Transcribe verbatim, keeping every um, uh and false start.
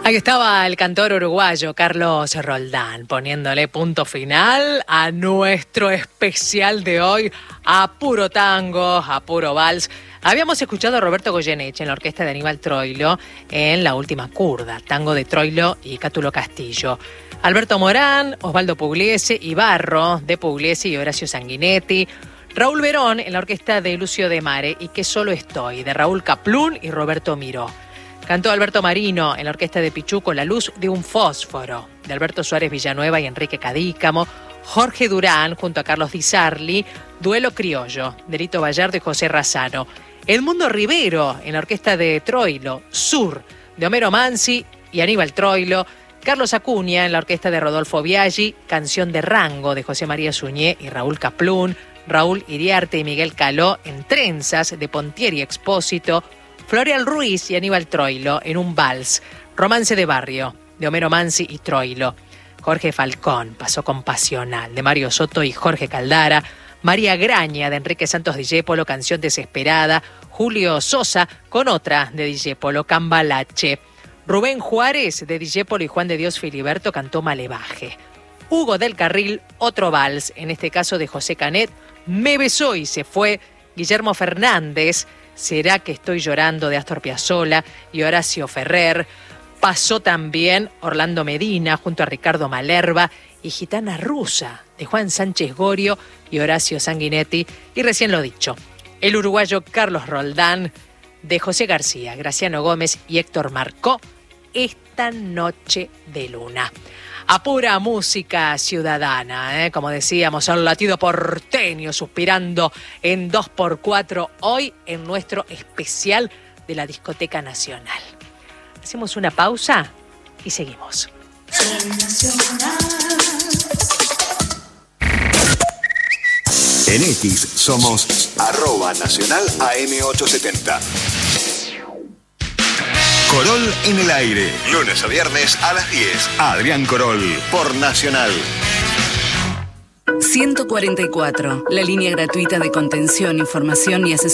Ahí estaba el cantor uruguayo Carlos Roldán poniéndole punto final a nuestro especial de hoy, a puro tango, a puro vals. Habíamos escuchado a Roberto Goyeneche en la orquesta de Aníbal Troilo en La Última Curda, tango de Troilo y Cátulo Castillo. Alberto Morán, Osvaldo Pugliese, Ibarro de Pugliese y Horacio Sanguinetti. Raúl Verón en la orquesta de Lucio de Mare y Que Solo Estoy, de Raúl Kaplún y Roberto Miró. Cantó Alberto Marino en la orquesta de Pichuco La Luz de un Fósforo, de Alberto Suárez Villanueva y Enrique Cadícamo. Jorge Durán junto a Carlos Di Sarli, Duelo Criollo, de Lito Vallardo y José Razzano. Edmundo Rivero en la orquesta de Troilo, Sur, de Homero Mansi y Aníbal Troilo. Carlos Acuña en la orquesta de Rodolfo Biaggi, Canción de Rango, de José María Suñé y Raúl Kaplún. Raúl Iriarte y Miguel Caló en Trenzas, de Pontieri Expósito. Florial Ruiz y Aníbal Troilo en un vals, Romance de Barrio, de Homero Mansi y Troilo. Jorge Falcón, Pasó con Pasional, de Mario Soto y Jorge Caldara. María Graña, de Enrique Santos Discépolo, Canción Desesperada. Julio Sosa, con otra de Discépolo, Cambalache. Rubén Juárez, de Discépolo y Juan de Dios Filiberto, cantó Malevaje. Hugo del Carril, otro vals, en este caso de José Canet, Me besó y se fue. Guillermo Fernández, Será que estoy llorando, de Astor Piazzolla y Horacio Ferrer. Pasó también Orlando Medina junto a Ricardo Malerba y Gitana Rusa, de Juan Sánchez Gorio y Horacio Sanguinetti. Y recién lo dicho, el uruguayo Carlos Roldán, de José García, Graciano Gómez y Héctor Marcó, Esta Noche de Luna. A pura música ciudadana, ¿eh? Como decíamos, al latido porteño, suspirando en dos por cuatro hoy en nuestro especial de la Discoteca Nacional. Hacemos una pausa y seguimos. En X somos arroba nacional A M ochocientos setenta. Corol en el aire, lunes a viernes a las diez. Adrián Corol, por Nacional. ciento cuarenta y cuatro, la línea gratuita de contención, información y asesoría.